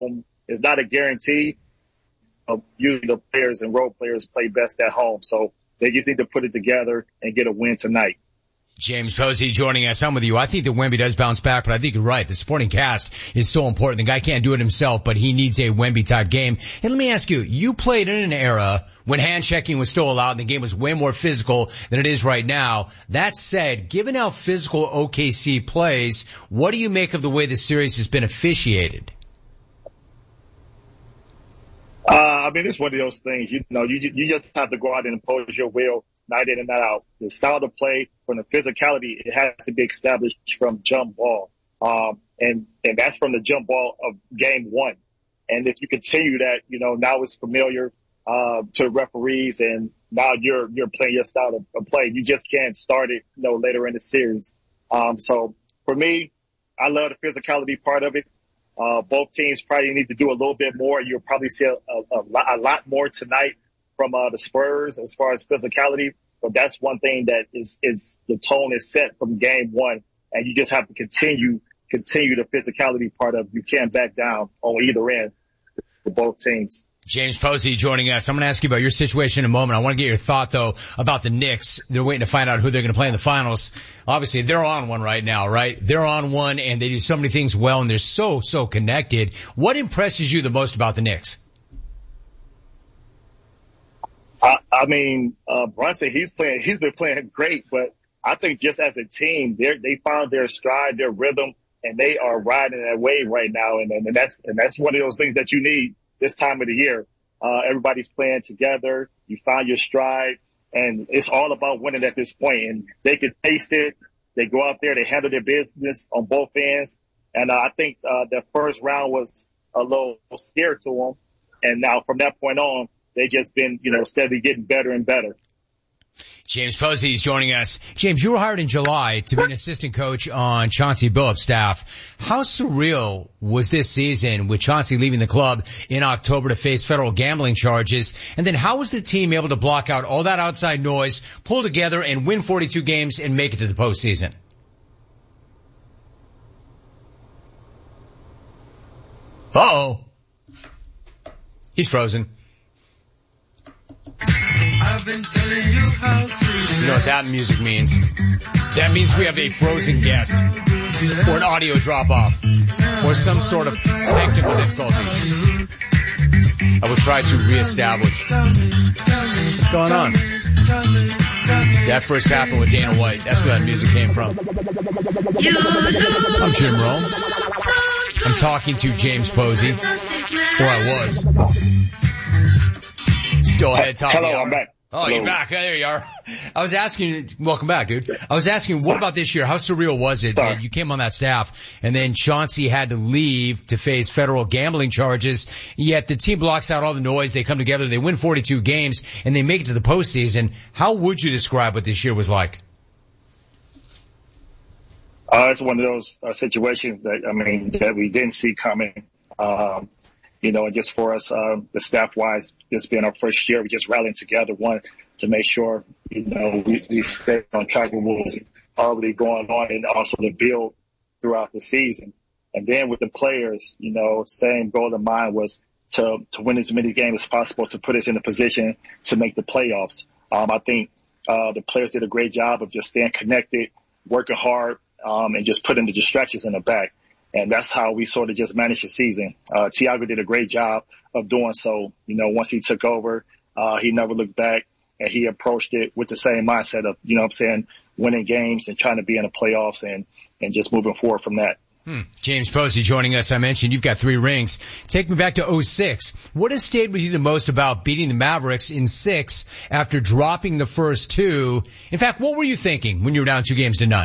is not a guarantee. Usually the players and role players play best at home. So they just need to put it together and get a win tonight. James Posey joining us. I'm with you. I think that Wemby does bounce back, but I think you're right. The supporting cast is so important. The guy can't do it himself, but he needs a Wemby-type game. And let me ask you, you played in an era when hand-checking was still allowed and the game was way more physical than it is right now. That said, given how physical OKC plays, what do you make of the way the series has been officiated? It's one of those things, you just have to go out and impose your will night in and night out. The style of play, from the physicality, it has to be established from jump ball. And that's from the jump ball of game one. And if you continue that, now it's familiar, to referees, and now you're playing your style of play. You just can't start it, later in the series. So for me, I love the physicality part of it. Both teams probably need to do a little bit more. You'll probably see a lot more tonight from the Spurs as far as physicality. But that's one thing that is the tone is set from game one, and you just have to continue the physicality part of. You can't back down on either end for both teams. James Posey joining us. I'm going to ask you about your situation in a moment. I want to get your thought, though, about the Knicks. They're waiting to find out who they're going to play in the finals. Obviously, they're on one right now, right? They're on one, and they do so many things well, and they're so connected. What impresses you the most about the Knicks? Brunson, he's been playing great, but I think just as a team, they found their stride, their rhythm, and they are riding that wave right now. And that's one of those things that you need this time of the year. Everybody's playing together. You find your stride, and it's all about winning at this point. And they can taste it. They go out there, they handle their business on both ends. And I think the first round was a little scared to them. And now from that point on, they just been, steadily getting better and better. James Posey is joining us. James, you were hired in July to be an assistant coach on Chauncey Billups' staff. How surreal was this season with Chauncey leaving the club in October to face federal gambling charges? And then how was the team able to block out all that outside noise, pull together, and win 42 games and make it to the postseason? Uh-oh. He's frozen. I've been telling you how sweet. You know what that music means? That means we have a frozen guest, or an audio drop-off, or some sort of technical difficulty. I will try to reestablish. What's going on? That first happened with Dana White. That's where that music came from. I'm Jim Rome. I'm talking to James Posey, or I was. Still ahead, top Hello, I'm back. Oh, Hello. You're back. There you are. I was asking, welcome back, dude. I was asking, what about this year? How surreal was it that you came on that staff and then Chauncey had to leave to face federal gambling charges, yet the team blocks out all the noise, they come together, they win 42 games, and they make it to the postseason. How would you describe what this year was like? It's one of those situations that we didn't see coming. And just for us, the staff-wise, this being our first year, we just rallying together, one, to make sure, we stay on track with what was already going on, and also to build throughout the season. And then with the players, same goal in mind was to win as many games as possible, to put us in a position to make the playoffs. I think the players did a great job of just staying connected, working hard, and just putting the distractions in the back. And that's how we sort of just managed the season. Tiago did a great job of doing so. Once he took over, he never looked back, and he approached it with the same mindset of, winning games and trying to be in the playoffs and just moving forward from that. James Posey joining us. I mentioned you've got 3 rings. Take me back to 2006. What has stayed with you the most about beating the Mavericks in 6 after dropping the first 2? In fact, what were you thinking when you were down 2-0?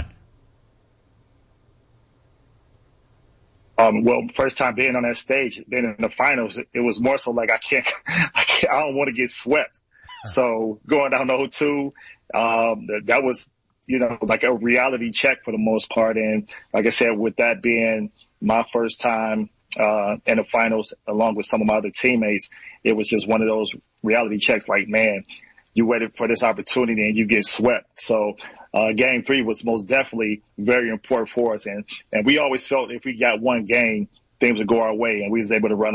First time being on that stage, being in the finals, it was more so like I don't want to get swept. So going down 0-2, that was, like a reality check for the most part. And like I said, with that being my first time, in the finals, along with some of my other teammates, it was just one of those reality checks like, man, you waited for this opportunity and you get swept. So, Game 3 was most definitely very important for us. And we always felt if we got one game, things would go our way, and we was able to run